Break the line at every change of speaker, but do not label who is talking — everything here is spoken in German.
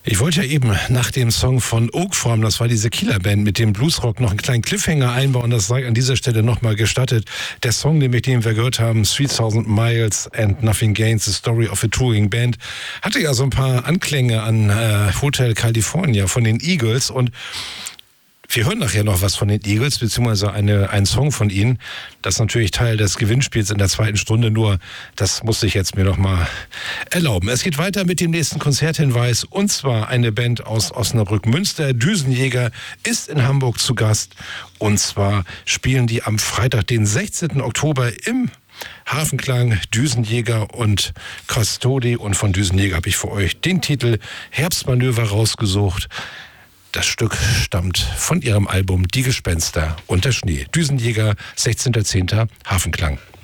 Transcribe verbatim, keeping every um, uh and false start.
Ich wollte ja eben nach dem Song von Oakform, das war diese Killerband mit dem Bluesrock, noch einen kleinen Cliffhanger einbauen. Das sei an dieser Stelle nochmal gestattet. Der Song, nämlich den wir gehört haben, three thousand Miles and Nothing Gains, The Story of a Touring Band, hatte ja so ein paar Anklänge an äh, Hotel California von den Eagles. Und wir hören nachher noch was von den Eagles, beziehungsweise eine, einen Song von ihnen. Das ist natürlich Teil des Gewinnspiels in der zweiten Stunde, nur das musste ich jetzt mir noch mal erlauben. Es geht weiter mit dem nächsten Konzerthinweis, und zwar eine Band aus Osnabrück-Münster. Düsenjäger ist in Hamburg zu Gast, und zwar spielen die am Freitag, den sechzehnten Oktober im Hafenklang. Düsenjäger und Custody, und von Düsenjäger habe ich für euch den Titel Herbstmanöver rausgesucht. Das Stück stammt von ihrem Album Die Gespenster und der Schnee. Düsenjäger, sechzehnter zehnter Hafenklang.